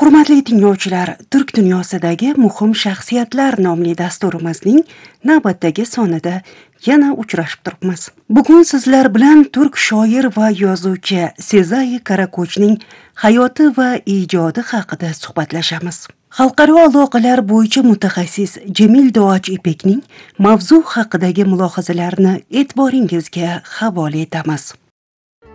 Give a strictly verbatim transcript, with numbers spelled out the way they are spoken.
Hurmatli tinglovchilar, Turk dunyosidagi muhim shaxsiyatlar nomli dasturimizning navbatdagi sonida yana uchrashib turibmiz. Bugun sizlar bilan turk shoir va yozuvchi Sezai Karakochning hayoti va ijodi haqida suhbatlashamiz. Xalqaro aloqalar bo'yicha mutaxassis Jamil Doach Ipekning mavzu haqidagi mulohazalarini e'tiboringizga havola etamiz.